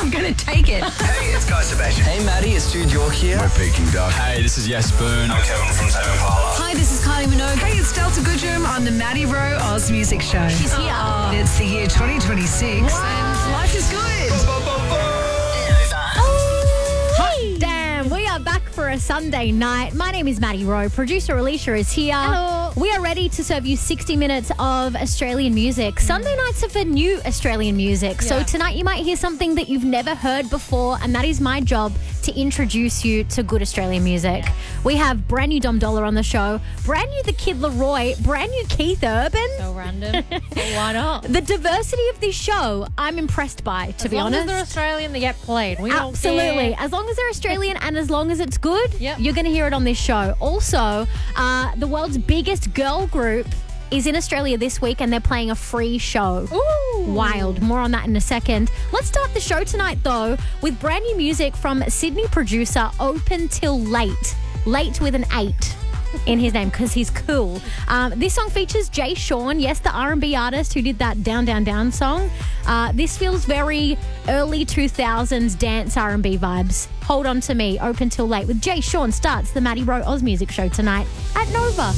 I'm going to take it. Hey, it's Guy Sebastian. Hey, Maddie, it's Jude York here. We're Peking Duck. Hey, this is Yes Boone. I'm Kevin from Tame Impala. Hi, this is Kylie Minogue. Hey, it's Delta Goodrum on the Maddie Rowe Oz Music Show. She's here. It's the year 2026 and life is good. Damn, we are back for a Sunday night. My name is Maddie Rowe. Producer Alicia is here. Hello. We are ready to serve you 60 minutes of Australian music. Sunday nights are for new Australian music. So tonight you might hear something that you've never heard before, and that is my job to introduce you to good Australian music. We have brand new Dom Dollar on the show, brand new The Kid Laroi, brand new Keith Urban. So random. Why not? The diversity of this show, I'm impressed by, to be honest. As long as they're Australian, they get played. We don't Absolutely. care. As long as they're Australian and as long as it's good, Yep. you're going to hear it on this show. Also, the world's biggest girl group is in Australia this week and they're playing a free show. Ooh. Wild. More on that in a second. Let's start the show tonight, though, with brand new music from Sydney producer Open Till Late. Late with an 8 in his name because he's cool. This song features Jay Sean, yes, the R&B artist who did that Down, Down, Down song. This feels very early 2000s dance R&B vibes. Hold On To Me, Open Till Late with Jay Sean starts the Maddie Rowe Oz Music Show tonight at Nova.